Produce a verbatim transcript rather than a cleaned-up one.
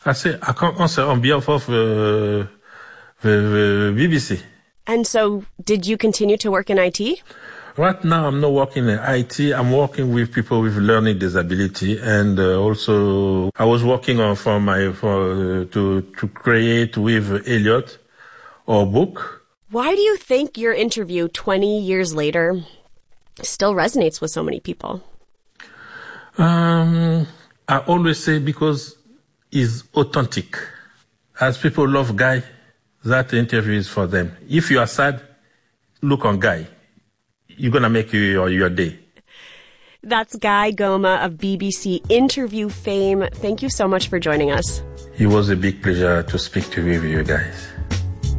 I say I can't answer on behalf of uh, the, the B B C. And so did you continue to work in I T? Right now, I'm not working in I T. I'm working with people with learning disability, and uh, also I was working on for my for uh, to to create with Elliot a book. Why do you think your interview twenty years later still resonates with so many people? Um, I always say because it's authentic. As people love Guy, that interview is for them. If you are sad, look on Guy. You're going to make your, your day. That's Guy Goma of B B C interview fame. Thank you so much for joining us. It was a big pleasure to speak to you, you guys.